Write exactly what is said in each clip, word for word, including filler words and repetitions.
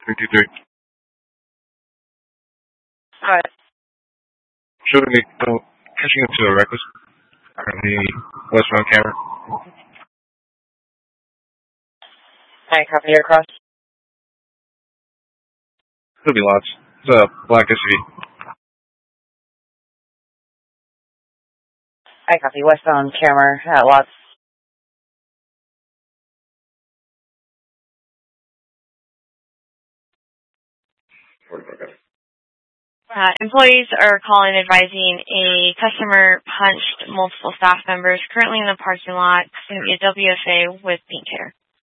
three two three. Alright. Shooting me, uh, catching up to a reckless. Currently westbound camera. Alright, copy your cross. Could be lots. It's a black S U V. I copy westbound camera at lots. Uh, employees are calling advising a customer punched multiple staff members currently in the parking lot. It's going to be a W F A with pink hair.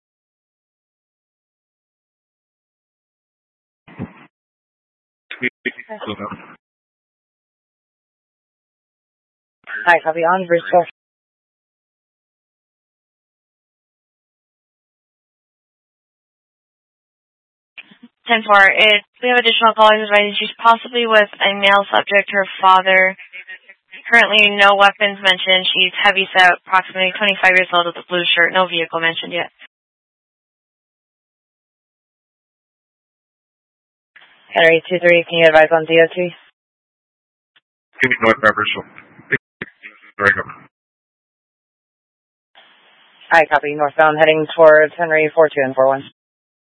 I copy on Bristol. ten four, it, we have additional callers advising she's possibly with a male subject, her father. Currently, no weapons mentioned. She's heavy set, approximately twenty-five years old with a blue shirt. No vehicle mentioned yet. Henry two three, can you advise on D O T? Give me northbound Bristol. Very good. I copy northbound heading towards Henry four two and four one.